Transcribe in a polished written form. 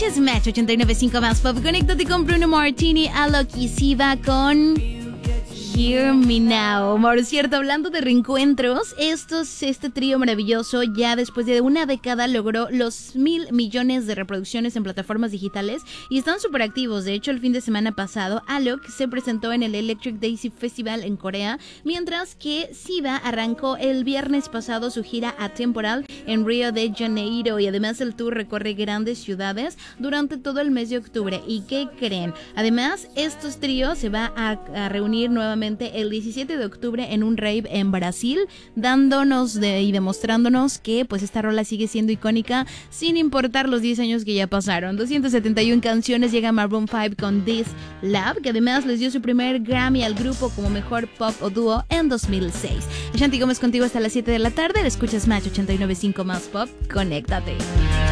Escuchas Match 89.5 más pop. Conéctate con Bruno Martini, Alok y Siva con Hear Me Now. Por cierto, hablando de reencuentros, este trío maravilloso ya después de una década logró los 1,000 millones de reproducciones en plataformas digitales y están súper activos. De hecho, el fin de semana pasado, Alok se presentó en el Electric Daisy Festival en Corea, mientras que Siva arrancó el viernes pasado su gira Atemporal en Río de Janeiro, y además el tour recorre grandes ciudades durante todo el mes de octubre. ¿Y qué creen? Además, estos tríos se va a reunir nuevamente el 17 de octubre en un rave en Brasil, dándonos y demostrándonos que pues esta rola sigue siendo icónica sin importar los 10 años que ya pasaron. 271 canciones, llega Maroon 5 con This Love, que además les dio su primer Grammy al grupo como mejor pop o dúo en 2006. Ashanti Gómez contigo hasta las 7 de la tarde. Le escuchas Match 89.5 más pop. Conéctate.